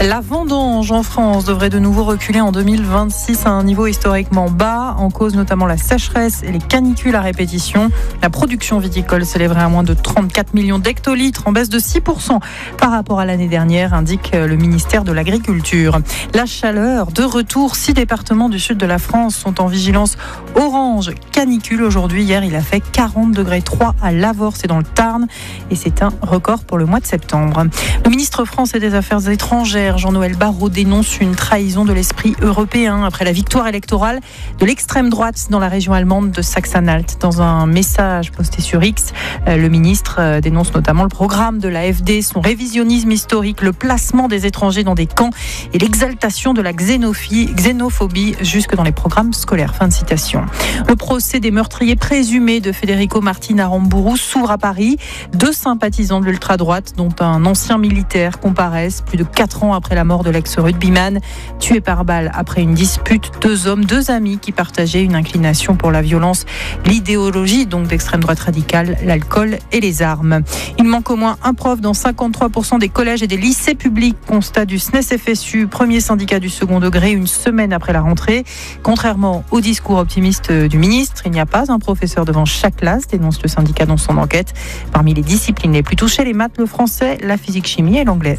La vendange en France devrait de nouveau reculer en 2026 à un niveau historiquement bas, en cause notamment la sécheresse et les canicules à répétition. La production viticole s'élèverait à moins de 34 millions d'hectolitres, en baisse de 6% par rapport à l'année dernière, indique le ministère de l'Agriculture. La chaleur de retour, 6 départements du sud de la France sont en vigilance orange canicule aujourd'hui. Hier, il a fait 40 degrés 3 à Lavore, c'est dans le Tarn, et c'est un record pour le mois de septembre. Le ministre français des Affaires étrangères, Jean-Noël Barrot, dénonce une trahison de l'esprit européen après la victoire électorale de l'extrême droite dans la région allemande de Saxe-Anhalt. Dans un message posté sur X, le ministre dénonce notamment le programme de l'AfD, son révisionnisme historique, le placement des étrangers dans des camps et l'exaltation de la xénophobie jusque dans les programmes scolaires. Fin de citation. Le procès des meurtriers présumés de Federico Martin Aramburu s'ouvre à Paris. 2 sympathisants de l'ultra-droite, dont un ancien militaire, comparaissent plus de 4 ans après la mort de l'ex-rugbyman, tué par balle après une dispute. 2 hommes, 2 amis qui partageaient une inclination pour la violence, l'idéologie donc d'extrême droite radicale, l'alcool et les armes. Il manque au moins un prof dans 53% des collèges et des lycées publics, constat du SNES-FSU, premier syndicat du second degré, une semaine après la rentrée. Contrairement au discours optimiste du ministre, il n'y a pas un professeur devant chaque classe, dénonce le syndicat dans son enquête. Parmi les disciplines les plus touchées, les maths, le français, la physique-chimie et l'anglais.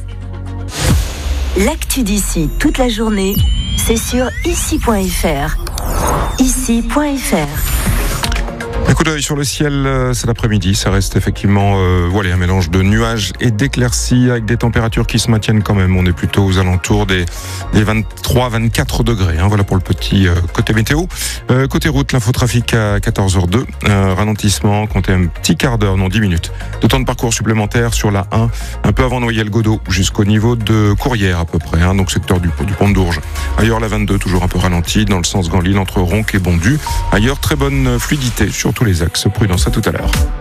L'actu d'ici toute la journée, c'est sur ici.fr. Ici.fr. Un coup d'œil sur le ciel cet après-midi, ça reste effectivement un mélange de nuages et d'éclaircies avec des températures qui se maintiennent quand même. On est plutôt aux alentours des 23-24 degrés. Voilà pour le petit côté météo. Côté route, l'infotrafic à 14h02. Ralentissement, comptez un petit quart d'heure, non 10 minutes. De temps de parcours supplémentaire sur la 1, un peu avant Noyelles-Godault, jusqu'au niveau de Courrières à peu près, donc secteur du pont de Dourges. Ailleurs, la 22, toujours un peu ralentie, dans le sens Ganlil, entre Ronc et Bondu. Ailleurs, très bonne fluidité sur tous les axes. Prudence, à tout à l'heure.